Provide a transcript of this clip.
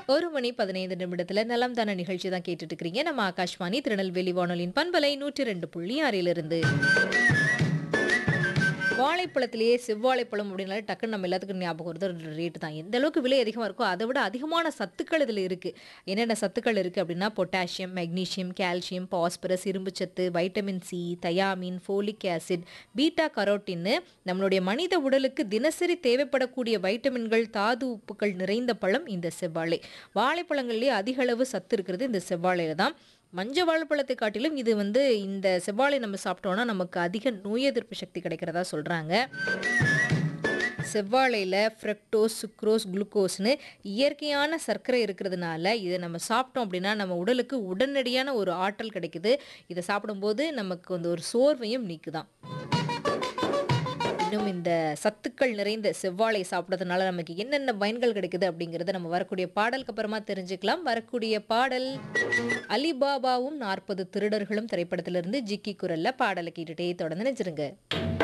1 மணி 15 நிமிடத்துல நலம் தான நிகழ்ச்சி தான் கேட்டுட்டு இருக்கிறீங்க. நம்ம ஆகாஷ்வாணி திருநெல்வேலி வானொலியின் பண்பலை 102.6 இருந்து. வாழைப்பழத்திலேயே செவ்வாழைப்பழம் அப்படின்னாலே டக்குன்னு நம்ம எல்லாத்துக்கும் ஞாபகம் வருது ரேட்டு தான். எந்த அளவுக்கு விலை அதிகமாக இருக்கோ அதை விட அதிகமான சத்துக்கள் இதில் இருக்குது. என்னென்ன சத்துக்கள் இருக்குது அப்படின்னா பொட்டாசியம், மெக்னீசியம், கால்சியம், பாஸ்பரஸ், இரும்புச்சத்து, vitamin C, thiamine, folic acid, beta கரோட்டின்னு நம்மளுடைய மனித உடலுக்கு தினசரி தேவைப்படக்கூடிய வைட்டமின்கள், தாது உப்புக்கள் நிறைந்த பழம் இந்த செவ்வாழை. வாழைப்பழங்கள்லேயே அதிக அளவு சத்து இருக்கிறது இந்த செவ்வாழையில தான். மஞ்ச வாழைப்பழத்தை காட்டிலும் இது இந்த செவ்வாழை நம்ம சாப்பிட்டோம்னா நமக்கு அதிக நோய் எதிர்ப்பு சக்தி கிடைக்கிறதா சொல்றாங்க. செவ்வாழையில ஃப்ரக்டோஸ், சுக்ரோஸ், குளுக்கோஸ்னு இயற்கையான சர்க்கரை இருக்கிறதுனால இதை நம்ம சாப்பிட்டோம் அப்படின்னா நம்ம உடலுக்கு உடனடியான ஒரு ஆற்றல் கிடைக்குது. இதை சாப்பிடும்போது நமக்கு ஒரு சோர்வையும் நீக்குதான். இன்னும் இந்த சத்துக்கள் நிறைந்த செவ்வாழை சாப்பிட்றதுனால நமக்கு என்னென்ன பயன்கள் கிடைக்குது அப்படிங்கிறத நம்ம வரக்கூடிய பாடலுக்கு அப்புறமா தெரிஞ்சுக்கலாம். வரக்கூடிய பாடல் அலிபாபாவும் 40 திருடர்களும் திரைப்படத்திலிருந்து ஜிக்கி குரல்ல பாடலை கேட்டுட்டே தொடர்ந்து நினைச்சிருங்க.